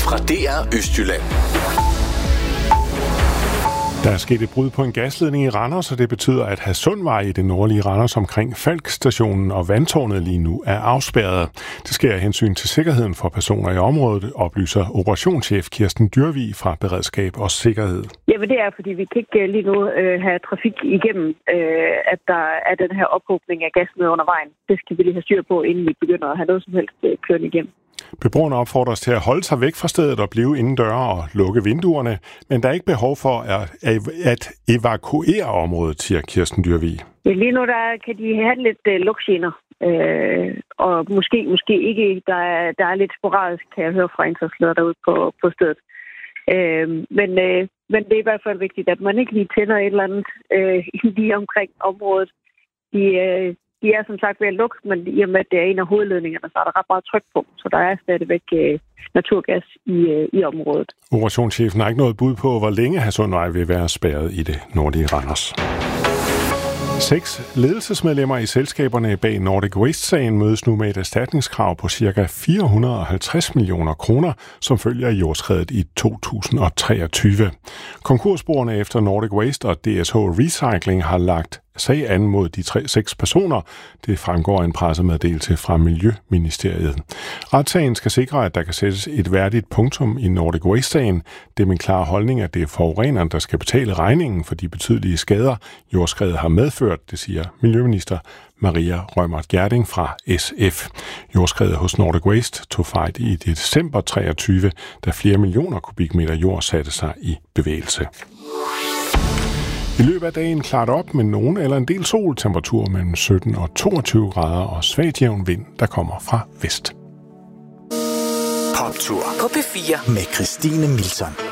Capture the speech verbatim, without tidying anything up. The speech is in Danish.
fra D R Østjylland. Der er sket et brud på en gasledning i Randers, og det betyder, at Hadsundvej i det nordlige Randers omkring Falk-stationen og vandtårnet lige nu er afspærret. Det sker af hensyn til sikkerheden for personer i området, oplyser operationschef Kirsten Dyrvig fra Beredskab og Sikkerhed. Jamen det er, fordi vi kan ikke lige nu øh, have trafik igennem, øh, at der er den her ophobning af gas med under vejen. Det skal vi lige have styr på, inden vi begynder at have noget som helst øh, kørende igennem. Beboerne opfordres til at holde sig væk fra stedet og blive indendøre og lukke vinduerne, men der er ikke behov for at, at evakuere området, siger Kirsten Dyrvig. Ja, lige nu der kan de have lidt øh, lugtgener, øh, og måske måske ikke. Der er, der er lidt sporadisk, kan jeg høre fra indsatsledere derude på, på stedet. Øh, men, øh, men det er i hvert fald vigtigt, at man ikke lige tænder et eller andet øh, lige omkring området. De øh, De er som sagt ved at lukke, men i og med, at det er en af hovedledningerne, så er der ret meget tryk på. Så der er stadigvæk øh, naturgas i, øh, i området. Operationschefen har ikke noget bud på, hvor længe Hadsundvej vil være spærret i det nordlige Randers. Seks ledelsesmedlemmer i selskaberne bag Nordic Waste-sagen mødes nu med et erstatningskrav på ca. fire hundrede og halvtreds millioner kroner, som følger jordskredet i to tusind og treogtyve. Konkursboerne efter Nordic Waste og D S H Recycling har lagt sag an mod de tre, seks personer. Det fremgår af en pressemeddelelse fra Miljøministeriet. Retssagen skal sikre, at der kan sættes et værdigt punktum i Nordic Waste-sagen. Det er min klare holdning, at det er forureneren, der skal betale regningen for de betydelige skader, jordskredet har medført, det siger Miljøminister Maria Reumert Gjerding fra S F. Jordskredet hos Nordic Waste tog fejl i december treogtyve, da flere millioner kubikmeter jord satte sig i bevægelse. I løbet af dagen klart op med nogen eller en del sol, temperatur mellem sytten og toogtyve grader og svagt jævn vind, der kommer fra vest. Poptur på P fire med Christine Milton.